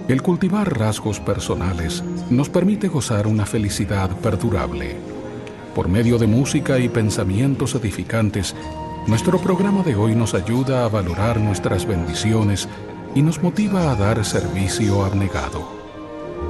El cultivar rasgos personales nos permite gozar una felicidad perdurable. Por medio de música y pensamientos edificantes, nuestro programa de hoy nos ayuda a valorar nuestras bendiciones y nos motiva a dar servicio abnegado.